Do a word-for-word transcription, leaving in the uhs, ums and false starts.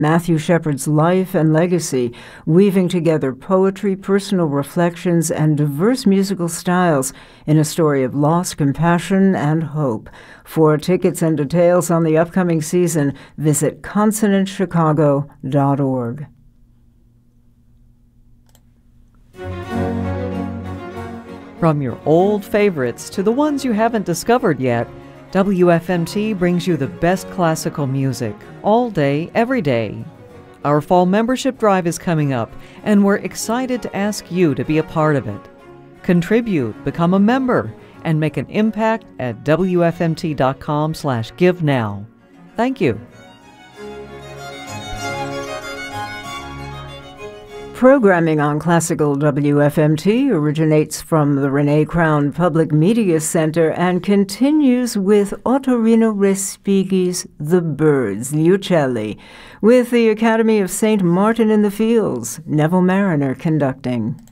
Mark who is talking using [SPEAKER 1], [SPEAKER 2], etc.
[SPEAKER 1] Matthew Shepard's life and legacy, weaving together poetry, personal reflections, and diverse musical styles in a story of loss, compassion, and hope. For tickets and details on the upcoming season, visit consonant chicago dot org.
[SPEAKER 2] From your old favorites to the ones you haven't discovered yet, W F M T brings you the best classical music, all day, every day. Our fall membership drive is coming up, and we're excited to ask you to be a part of it. Contribute, become a member, and make an impact at W F M T dot com slash give now. Thank you.
[SPEAKER 1] Programming on Classical W F M T originates from the Renee Crown Public Media Center and continues with Ottorino Respighi's The Birds, the Uccelli, with the Academy of Saint Martin in the Fields, Neville Mariner conducting.